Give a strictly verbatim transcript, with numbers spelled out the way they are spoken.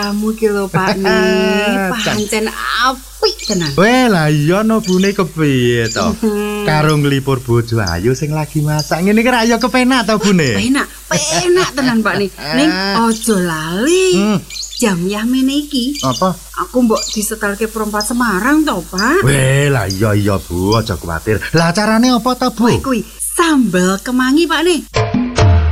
tamu iki lho Pak nih, pancen apik tenan. Weh lah iya no bune kepiye to? Karo nglipur bojo ayu sing lagi masak ngene iki ra ya kepenak to bune? Penak, penak tenan Pak nih. Ning aja lali. Hmm. Jam yamene iki. Apa? Aku mbok disetelke perompat Semarang to, Pak. Weh lah iya iya Bu, aja kuwatir. Lah carane apa to Bu? Kuwi sambel kemangi Pak nih.